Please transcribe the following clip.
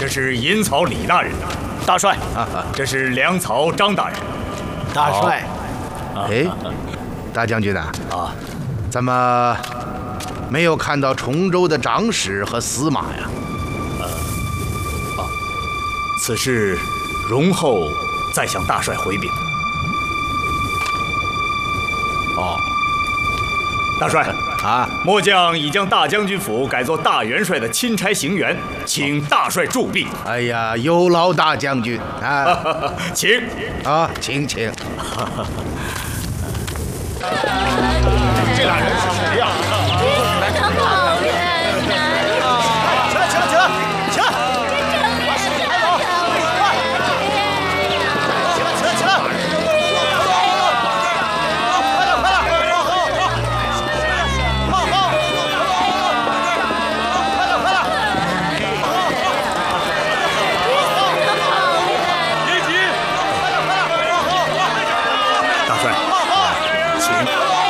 这是银草李大人。大帅，这是粮草张大人。 大帅， 哎，大将军啊，怎么没有看到崇州的长史和司马呀？ 此事容后再向大帅回禀。 哦， 大帅啊， 末将已将大将军府改作大元帅的钦差行辕，请大帅助弼。 哎呀，有劳大将军啊！ 请啊，请。 这俩人是谁呀？ 好人呐！ 起来！ 大帅，请。